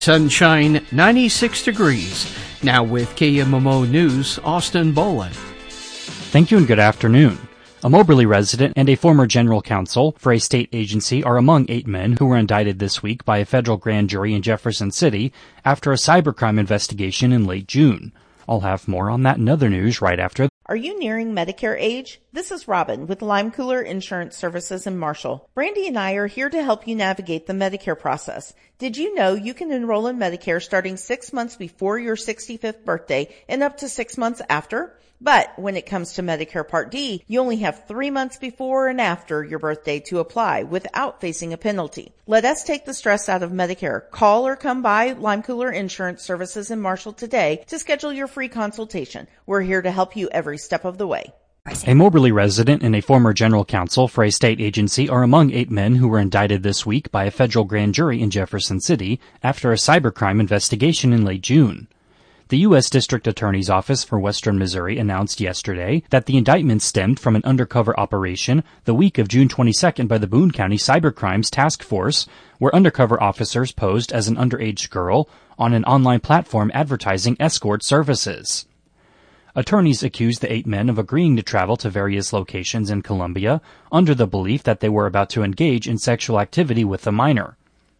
Sunshine, 96 degrees. Now with KMMO News, Austin Boland. Thank you and good afternoon. A Moberly resident and a former general counsel for a state agency are among 8 men who were indicted this week by a federal grand jury in Jefferson City after a cybercrime investigation in late June. I'll have more on that and other news right after. Are you nearing Medicare age? This is Robin with Lime Cooler Insurance Services in Marshall. Brandy and I are here to help you navigate the Medicare process. Did you know you can enroll in Medicare starting 6 months before your 65th birthday and up to 6 months after? But when it comes to Medicare Part D, you only have 3 months before and after your birthday to apply without facing a penalty. Let us take the stress out of Medicare. Call or come by Lime Cooler Insurance Services in Marshall today to schedule your free consultation. We're here to help you every step of the way. A Moberly resident and a former general counsel for a state agency are among 8 men who were indicted this week by a federal grand jury in Jefferson City after a cybercrime investigation in late June. The U.S. District Attorney's Office for Western Missouri announced yesterday that the indictment stemmed from an undercover operation the week of June 22nd by the Boone County Cybercrimes Task Force, where undercover officers posed as an underage girl on an online platform advertising escort services. Attorneys accused the 8 men of agreeing to travel to various locations in Columbia under the belief that they were about to engage in sexual activity with a minor.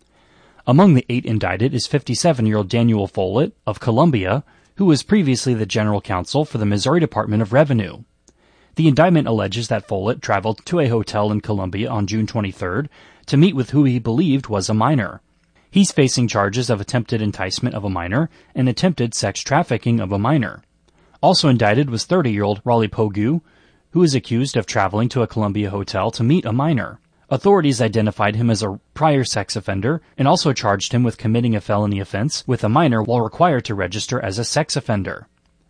Among the 8 indicted is 57-year-old Daniel Follett of Columbia, who was previously the general counsel for the Missouri Department of Revenue. The indictment alleges that Follett traveled to a hotel in Columbia on June 23rd to meet with who he believed was a minor. He's facing charges of attempted enticement of a minor and attempted sex trafficking of a minor. Also indicted was 30-year-old Raleigh Pogu, who is accused of traveling to a Columbia hotel to meet a minor. Authorities identified him as a prior sex offender and also charged him with committing a felony offense with a minor while required to register as a sex offender.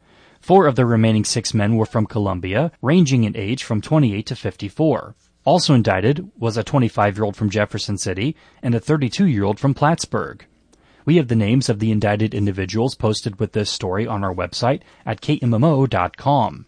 4 of the remaining 6 men were from Columbia, ranging in age from 28 to 54. Also indicted was a 25-year-old from Jefferson City and a 32-year-old from Plattsburgh. We have the names of the indicted individuals posted with this story on our website at KMMO.com.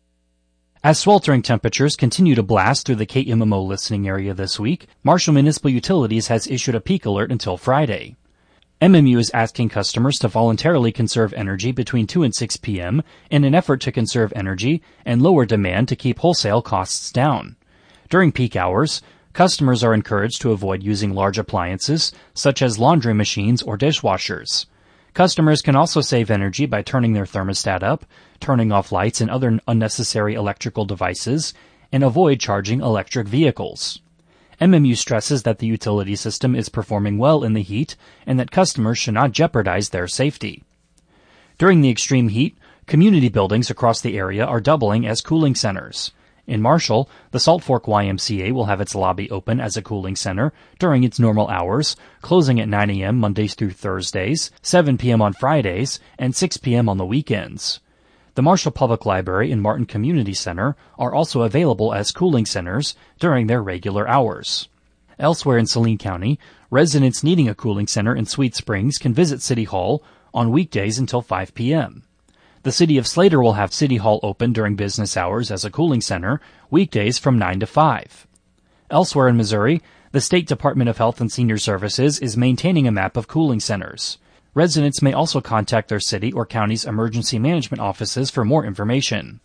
As sweltering temperatures continue to blast through the KMMO listening area this week, Marshall Municipal Utilities has issued a peak alert until Friday. MMU is asking customers to voluntarily conserve energy between 2 and 6 p.m. in an effort to conserve energy and lower demand to keep wholesale costs down. During peak hours, customers are encouraged to avoid using large appliances, such as laundry machines or dishwashers. Customers can also save energy by turning their thermostat up, turning off lights and other unnecessary electrical devices, and avoid charging electric vehicles. MMU stresses that the utility system is performing well in the heat and that customers should not jeopardize their safety. During the extreme heat, community buildings across the area are doubling as cooling centers. In Marshall, the Salt Fork YMCA will have its lobby open as a cooling center during its normal hours, closing at 9 a.m. Mondays through Thursdays, 7 p.m. on Fridays, and 6 p.m. on the weekends. The Marshall Public Library and Martin Community Center are also available as cooling centers during their regular hours. Elsewhere in Saline County, residents needing a cooling center in Sweet Springs can visit City Hall on weekdays until 5 p.m. The City of Slater will have City Hall open during business hours as a cooling center, weekdays from 9 to 5. Elsewhere in Missouri, the State Department of Health and Senior Services is maintaining a map of cooling centers. Residents may also contact their city or county's emergency management offices for more information.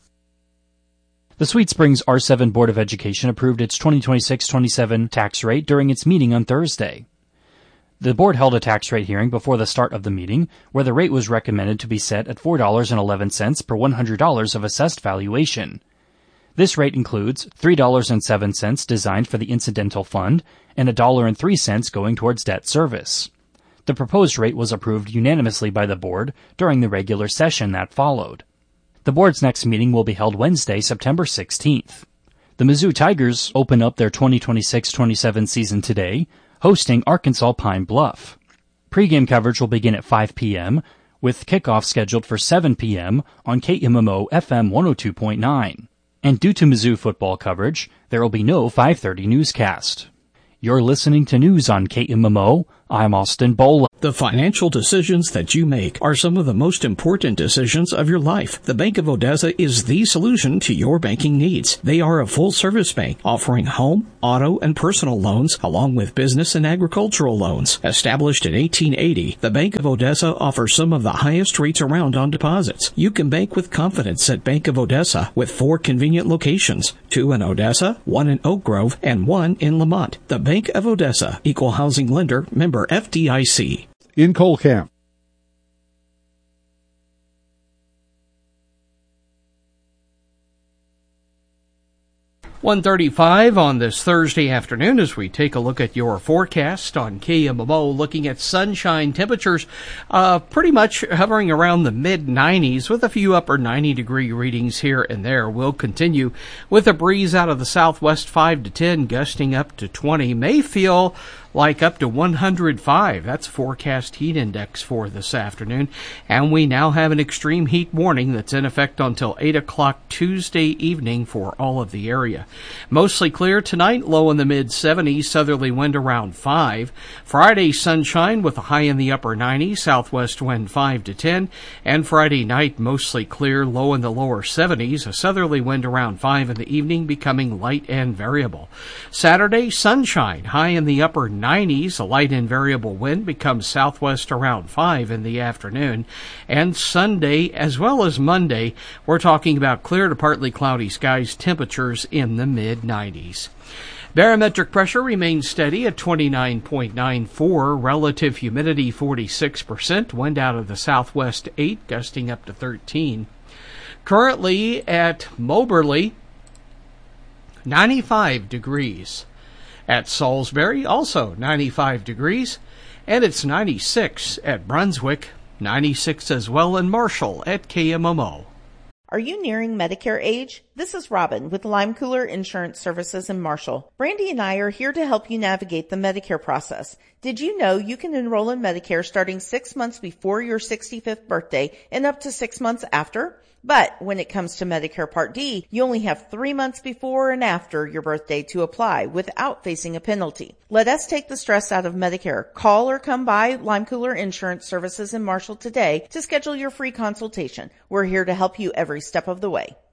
The Sweet Springs R7 Board of Education approved its 2026-27 tax rate during its meeting on Thursday. The board held a tax rate hearing before the start of the meeting, where the rate was recommended to be set at $4.11 per $100 of assessed valuation. This rate includes $3.07 designed for the incidental fund and $1.03 going towards debt service. The proposed rate was approved unanimously by the board during the regular session that followed. The board's next meeting will be held Wednesday, September 16th. The Mizzou Tigers open up their 2026-27 season today, hosting Arkansas Pine Bluff. Pre-game coverage will begin at 5 p.m., with kickoff scheduled for 7 p.m. on KMMO FM 102.9. And due to Mizzou football coverage, there will be no 5:30 newscast. You're listening to news on KMMO. I'm Austin Boland. The financial decisions that you make are some of the most important decisions of your life. The Bank of Odessa is the solution to your banking needs. They are a full-service bank offering home, auto, and personal loans along with business and agricultural loans. Established in 1880, the Bank of Odessa offers some of the highest rates around on deposits. You can bank with confidence at Bank of Odessa with 4 convenient locations, 2 in Odessa, 1 in Oak Grove, and 1 in Lamont. The Bank of Odessa, Equal Housing Lender, member FDIC. In Colcamp. .135 on this Thursday afternoon as we take a look at your forecast on KMMO, looking at sunshine temperatures pretty much hovering around the mid-90s with a few upper 90-degree readings here and there. We'll continue with a breeze out of the southwest 5 to 10, gusting up to 20. May feel like up to 105. That's forecast heat index for this afternoon. And we now have an extreme heat warning that's in effect until 8 o'clock Tuesday evening for all of the area. Mostly clear tonight, low in the mid-70s, southerly wind around 5. Friday, sunshine with a high in the upper 90s, southwest wind 5 to 10. And Friday night, mostly clear, low in the lower 70s, a southerly wind around 5 in the evening, becoming light and variable. Saturday, sunshine, high in the upper 90s, a light and variable wind becomes southwest around 5 in the afternoon. And Sunday, as well as Monday, we're talking about clear to partly cloudy skies, temperatures in the mid-90s. Barometric pressure remains steady at 29.94, relative humidity 46%, wind out of the southwest 8, gusting up to 13. Currently at Moberly, 95 degrees. At Salisbury, also 95 degrees, and it's 96 at Brunswick, 96 as well in Marshall at KMMO. Are you nearing Medicare age? This is Robin with Lime Cooler Insurance Services in Marshall. Brandy and I are here to help you navigate the Medicare process. Did you know you can enroll in Medicare starting 6 months before your 65th birthday and up to 6 months after? But when it comes to Medicare Part D, you only have 3 months before and after your birthday to apply without facing a penalty. Let us take the stress out of Medicare. Call or come by Lime Cooler Insurance Services in Marshall today to schedule your free consultation. We're here to help you every step of the way.